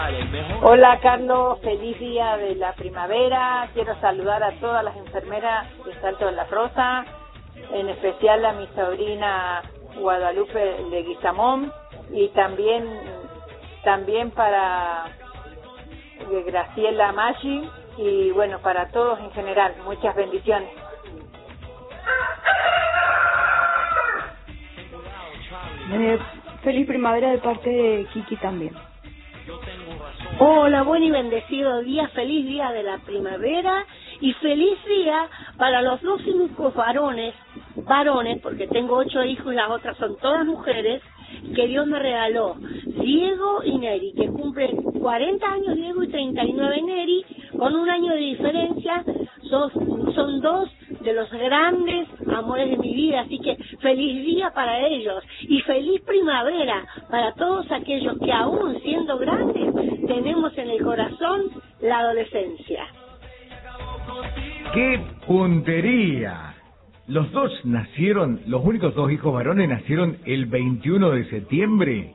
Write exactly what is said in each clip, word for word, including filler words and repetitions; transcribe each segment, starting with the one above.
Hola Carlos, feliz día de la primavera. Quiero saludar a todas las enfermeras de Salto de la Rosa, en especial a mi sobrina Guadalupe Leguizamón, y también también para Graciela Maggi, y bueno, para todos en general. Muchas bendiciones. Eh, feliz primavera de parte de Kiki también. Hola, buen y bendecido día, feliz día de la primavera y feliz día para los dos únicos varones, varones, porque tengo ocho hijos y las otras son todas mujeres, que Dios me regaló, Diego y Neri, que cumplen cuarenta años Diego y treinta y nueve Neri, con un año de diferencia. Son, son dos de los grandes amores de mi vida, así que feliz día para ellos y feliz primavera para todos aquellos que aún siendo grandes tenemos en el corazón la adolescencia. ¡Qué puntería! Los dos nacieron, los únicos dos hijos varones nacieron el veintiuno de septiembre.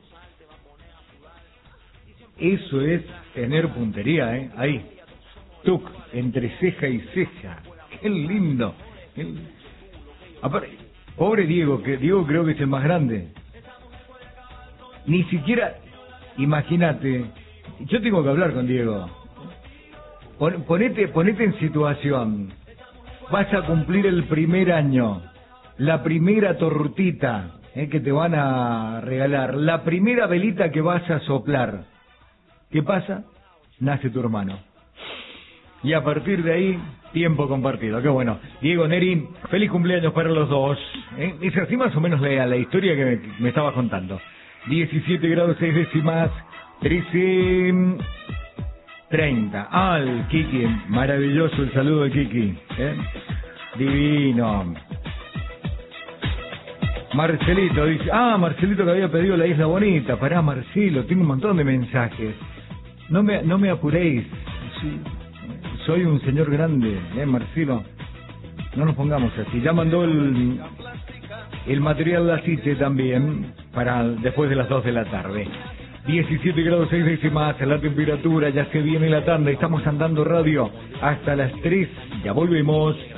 Eso es tener puntería, ¿eh? Ahí, tuc, entre ceja y ceja. ¡Qué lindo! Qué... Aparte, pobre Diego, que Diego creo que es el más grande. Ni siquiera, imagínate, yo tengo que hablar con Diego. Pon, ponete, ponete en situación. Vas a cumplir el primer año, la primera tortita eh, que te van a regalar, la primera velita que vas a soplar. ¿Qué pasa? Nace tu hermano. Y a partir de ahí, tiempo compartido. Qué bueno. Diego, Neri, feliz cumpleaños para los dos. ¿Eh? Es así más o menos la, la historia que me, me estabas contando. diecisiete grados seis décimas, trece... treinta. Ah, el Kiki, maravilloso el saludo de Kiki, ¿eh? Divino. Marcelito dice, ah, Marcelito que había pedido la Isla Bonita. Pará, Marcelo, tengo un montón de mensajes. No me, no me apuréis. Sí, soy un señor grande, ¿eh, Marcelo? No nos pongamos así. Ya mandó el, el material la CITE también para después de las dos de la tarde. diecisiete grados seis décimas la temperatura, ya se viene la tanda, estamos andando radio hasta las tres, ya volvemos.